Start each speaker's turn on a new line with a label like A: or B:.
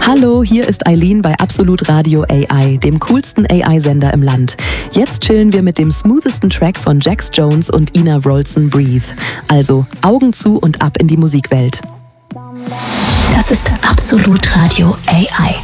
A: Hallo, hier ist Eileen bei Absolut Radio AI, dem coolsten AI-Sender im Land. Jetzt chillen wir mit dem smoothesten Track von Jax Jones und Ina Wroldsen, Breathe. Also Augen zu und ab in die Musikwelt.
B: Das ist Absolut Radio AI.